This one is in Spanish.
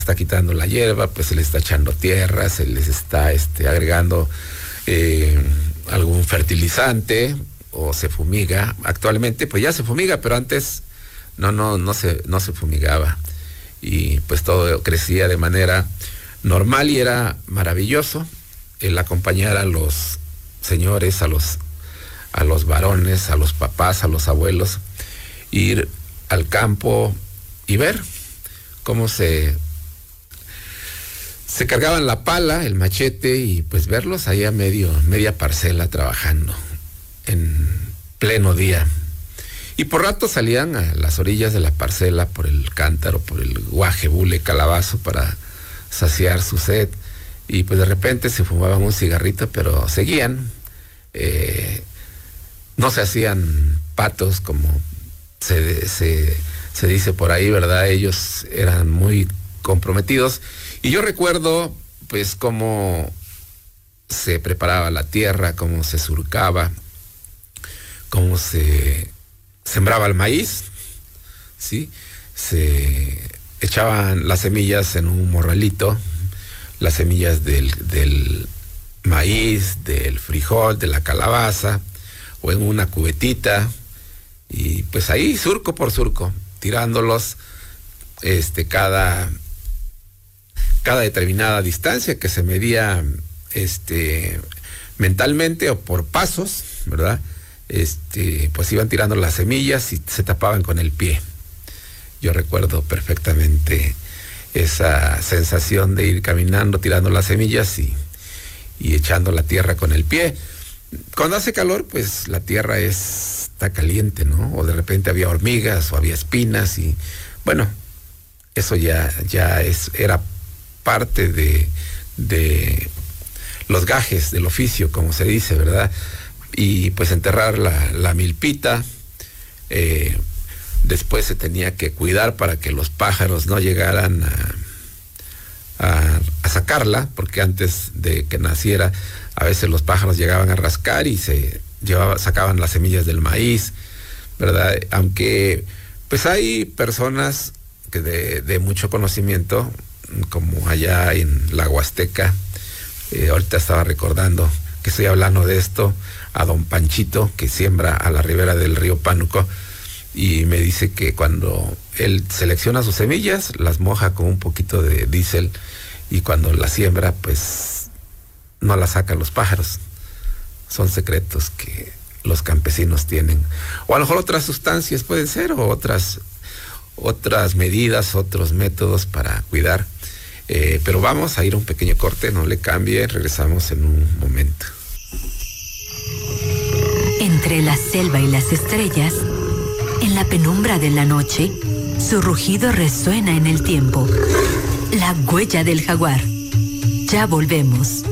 está quitando la hierba, pues se les está echando tierra, se les está agregando algún fertilizante o se fumiga. Actualmente pues ya se fumiga, pero antes no se fumigaba, y pues todo crecía de manera normal y era maravilloso el acompañar a los señores, a los varones, a los papás, a los abuelos, ir al campo y ver cómo se cargaban la pala, el machete, y pues verlos ahí a media parcela trabajando en pleno día. Y por rato salían a las orillas de la parcela por el cántaro, por el guaje, bule, calabazo, para saciar su sed. Y pues de repente se fumaban un cigarrito, pero seguían. No se hacían patos, como se dice por ahí, ¿verdad? Ellos eran muy comprometidos. Y yo recuerdo pues cómo se preparaba la tierra, cómo se surcaba, cómo se sembraba el maíz, ¿sí? Se echaban las semillas en un morralito, las semillas del maíz, del frijol, de la calabaza, o en una cubetita, y pues ahí surco por surco, tirándolos cada determinada distancia que se medía mentalmente o por pasos, ¿verdad? Pues iban tirando las semillas y se tapaban con el pie. Yo recuerdo perfectamente esa sensación de ir caminando, tirando las semillas y echando la tierra con el pie. Cuando hace calor, pues la tierra está caliente, ¿no? O de repente había hormigas o había espinas, y bueno, eso ya era parte de los gajes del oficio, como se dice, ¿verdad? Y pues enterrar la milpita, después se tenía que cuidar para que los pájaros no llegaran a sacarla, porque antes de que naciera, a veces los pájaros llegaban a rascar y sacaban las semillas del maíz, ¿verdad? Aunque pues hay personas que de mucho conocimiento, como allá en la Huasteca. Ahorita estaba recordando que estoy hablando de esto a don Panchito, que siembra a la ribera del río Pánuco, y me dice que cuando él selecciona sus semillas, las moja con un poquito de diésel, y cuando las siembra, pues no las sacan los pájaros. Son secretos que los campesinos tienen. O a lo mejor otras sustancias pueden ser, o otras medidas, otros métodos para cuidar. Pero vamos a ir a un pequeño corte, no le cambie, regresamos en un momento. Entre la selva y las estrellas, en la penumbra de la noche, su rugido resuena en el tiempo. La huella del jaguar. Ya volvemos.